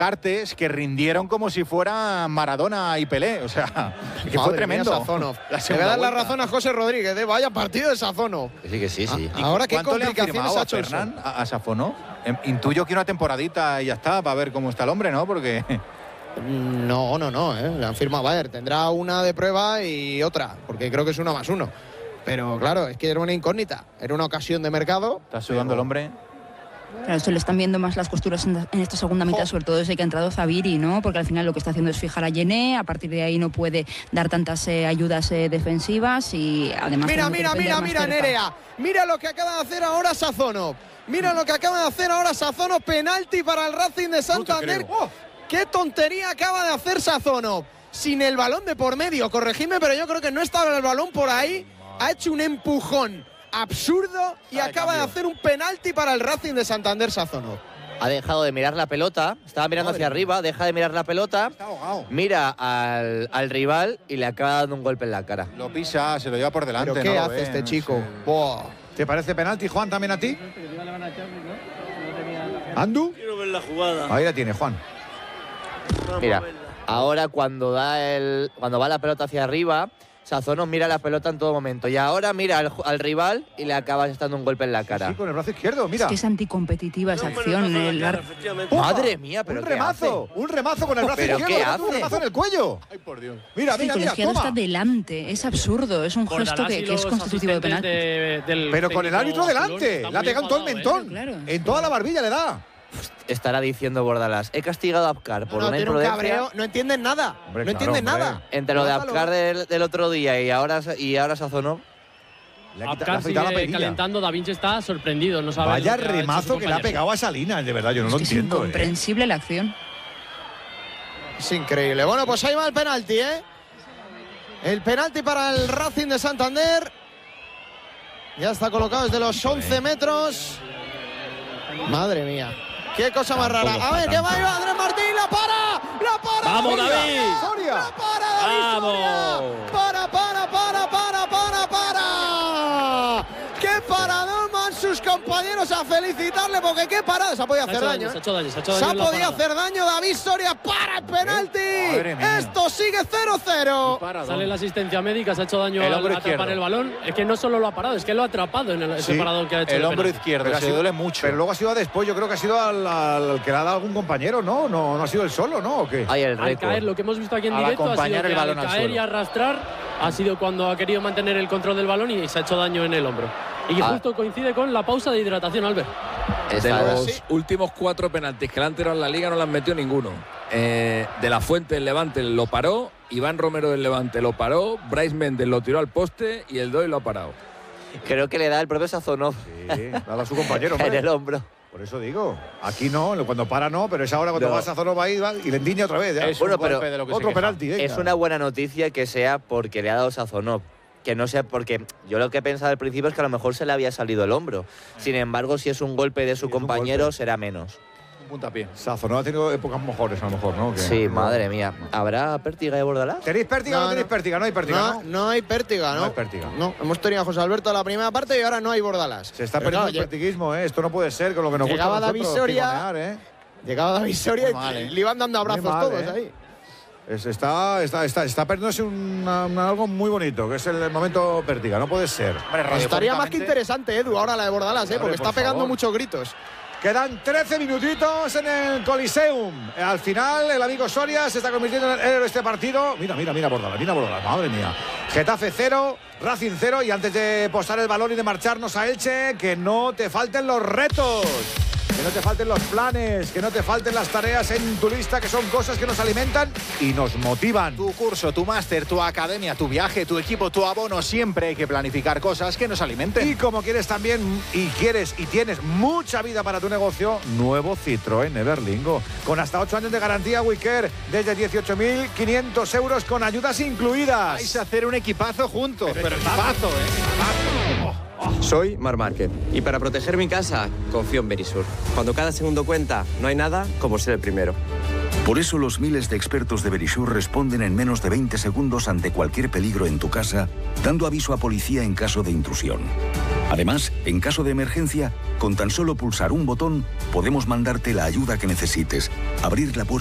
Cartes que rindieron como si fuera Maradona y Pelé, o sea, que fue tremendo. Sazonov. Le voy a dar la razón a José Rodríguez, vaya partido de Sazonov. Sí. Ahora qué ¿Cuánto le han complicaciones firmado ha a hecho Fernán, a Sazonov? Intuyo que una temporadita y ya está, para ver cómo está el hombre, ¿no? Porque No, le han firmado. A ver, tendrá una de prueba y otra, porque creo que es 1+1. Pero claro, es que era una incógnita, era una ocasión de mercado. está sudando el hombre. Claro, se le están viendo más las costuras en esta segunda mitad, sobre todo desde que ha entrado Zaviri, ¿no? Porque al final lo que está haciendo es fijar a Yené, a partir de ahí no puede dar tantas ayudas defensivas y además... Mira, Nerea, mira lo que acaba de hacer ahora Sazonov. Penalti para el Racing de Santander. ¡Qué tontería acaba de hacer Sazonov! Sin el balón de por medio, corregidme, pero yo creo que no estaba el balón por ahí. Ha hecho un empujón absurdo y acaba de hacer un penalti para el Racing de Santander Sazonov. Ha dejado de mirar la pelota, estaba mirando hacia arriba, deja de mirar la pelota, mira al rival y le acaba dando un golpe en la cara. Lo pisa, se lo lleva por delante. ¿Pero qué hace este chico? ¿Te parece penalti, Juan, también a ti? ¿Andu? Quiero ver la jugada. Ahí la tiene, Juan. Mira, ahora cuando va la pelota hacia arriba, Sazonov mira la pelota en todo momento y ahora mira al rival y le acaba dando un golpe en la cara. Sí, con el brazo izquierdo, mira. Es que es anticompetitiva esa acción. Madre mía, pero un ¿qué remazo, hace? un remazo con el brazo ¿Pero izquierdo, qué hace? un remazo en el cuello. Ay, por Dios. Mira, El colegiado está delante, es absurdo, es un gesto que es constitutivo de penalti. Pero con el árbitro delante, le ha pegado en todo el mentón. Claro. En toda la barbilla le da. Estará diciendo Bordalás, he castigado a Abkar por una tiene un imprudencia. cabreo, no entienden nada. Hombre, no entienden claro, nada. Entre lo de Abkar del otro día y ahora Sazonov. Le ha Abkar quitado la sigue perilla. calentando, Da Vinci está sorprendido. No sabe Vaya lo que ha hecho remazo su que le ha compañero. pegado a Salinas, de verdad, yo no Es lo que es entiendo. incomprensible la acción. Es increíble. Bueno, pues ahí va el penalti, ¿eh? El penalti para el Racing de Santander. Ya está colocado desde los 11 metros. Madre mía. Qué cosa más rara. A ver, que va Andrés Martín, la para. ¡Vamos, Soria. David! Soria. La para, David ¡Vamos! Soria. Para. ¡Qué paradón van sus compañeros a felicitarle! Porque qué parada. Se ha podido hacer daño. Se ha hecho daño. Se ha podido hacer daño. David Soria para el penalti. Madre mía. Esto sigue 0-0. Sale la asistencia médica, se ha hecho daño El al hombro atrapar izquierdo. el balón. Es que no solo lo ha parado, es que lo ha atrapado en ese paradón que ha hecho. El hombro penalti. izquierdo, Pero ha se sido- duele mucho. Pero luego ha sido después, yo creo que ha sido al que le ha dado algún compañero, ¿no? No ha sido él solo, ¿no? ¿O qué? Ahí el Al récord. caer, lo que hemos visto aquí en Al directo ha sido acompañar que el balón al al caer suelo. y arrastrar ha sido cuando ha querido mantener el control del balón y se ha hecho daño en el hombro. Y justo coincide con la pausa de hidratación, Albert. De los últimos 4 penaltis que le han tirado en la Liga no le han metido ninguno. De la Fuente del Levante lo paró, Iván Romero del Levante lo paró, Bryce Méndez lo tiró al poste y el Doy lo ha parado. Creo que le da el propio Sazonov Sí, le ha dado a su compañero, en hombre. el hombro. Por eso digo, aquí no, cuando para no, pero es ahora cuando No. vas a Sazonov ahí va, y le endiña otra vez. Ya. Es Bueno, un golpe pero de lo que se Otro queja. penalti, venga. Es una buena noticia que sea porque le ha dado Sazonov. Que no sea porque yo lo que he pensado al principio es que a lo mejor se le había salido el hombro. Sin embargo, si es un golpe de su es un compañero, golpe. será menos. Un puntapié. Sazonov ha tenido épocas mejores, a lo mejor, ¿no? Que- Sí, madre mía. ¿Habrá pértiga de Bordalás? ¿Tenéis pértiga o no tenéis pértiga? No hay pértiga, ¿no? No hay pértiga, ¿no? No hay pértiga. No, hemos tenido a José Alberto en la primera parte y ahora no hay Bordalás. Se está Pero perdiendo claro, el pertiguismo, ¿eh? Esto no puede ser con lo que nos Llegaba gusta a David nosotros, Soria. timonear, ¿eh? Llegaba David Soria Muy mal, y ¿eh? le iban dando abrazos Muy mal, todos ¿eh? ahí. Está perdiéndose algo muy bonito, que es el momento pértiga. No puede ser. Estaría más que interesante, Edu, ahora la de Bordalás, Hombre, porque por está pegando favor. muchos gritos. Quedan 13 minutitos en el Coliseum. Al final, el amigo Soria se está convirtiendo en el héroe de este partido. Mira Bordalás, madre mía. Getafe 0, Racing 0. Y antes de posar el balón y de marcharnos a Elche, que no te falten los retos. Que no te falten los planes, que no te falten las tareas en tu lista, que son cosas que nos alimentan y nos motivan. Tu curso, tu máster, tu academia, tu viaje, tu equipo, tu abono, siempre hay que planificar cosas que nos alimenten. Y como quieres también, y tienes mucha vida para tu negocio, nuevo Citroën Everlingo. Con hasta 8 años de garantía Wicker, desde 18.500 euros con ayudas incluidas. Vais a hacer un equipazo juntos, pero equipazo, ¿eh? Soy Marc Márquez y para proteger mi casa confío en Berisur. Cuando cada segundo cuenta, no hay nada como ser el primero. Por eso los miles de expertos de Verisure responden en menos de 20 segundos ante cualquier peligro en tu casa, dando aviso a policía en caso de intrusión. Además, en caso de emergencia, con tan solo pulsar un botón, podemos mandarte la ayuda que necesites, abrir la puerta